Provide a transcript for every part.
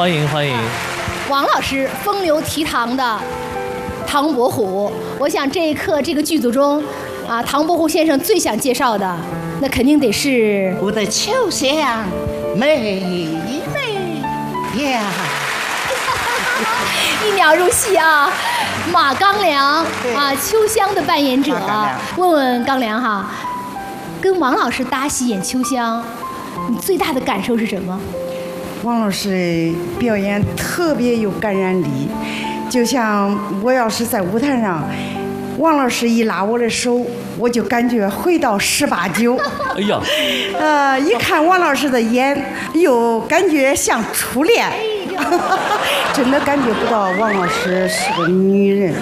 欢迎欢迎。 王老师风流倜傥的唐伯虎，我想这一刻这个剧组中，唐伯虎先生最想介绍的，那肯定得是我的秋香美美呀。 一秒入戏啊！马刚良秋香的扮演者，问问刚良哈，跟王老师搭戏演秋香，你最大的感受是什么？ 王老师表演特别有感染力，就像我要是在舞台上，王老师一拉我的手，我就感觉回到18、9。 哎呀， 一看王老师的眼，又感觉像初恋。真的感觉不到王老师是个女人。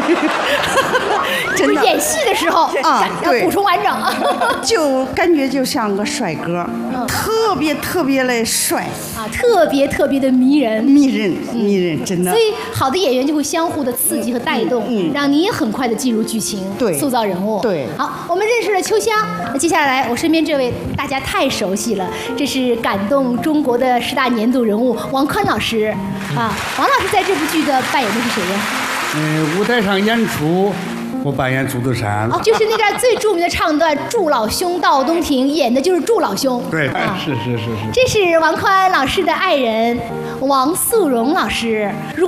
真的演戏的时候要补充完整， 就感觉就像个帅哥，特别的帅特别的迷人， 真的。 所以好的演员就会相互的刺激和带动，让你也很快的进入剧情，塑造人物。 对， 好，我们认识了秋香，那接下来我身边这位大家太熟悉了，这是感动中国的10大年度人物王宽老师王老师在这部剧的扮演的是谁呀？ 舞台上演出。我扮演朱德山， 就是那段最著名的唱段《祝老兄到东庭》，演的就是祝老兄。 对，是。 这是王宽老师的爱人王素荣老师。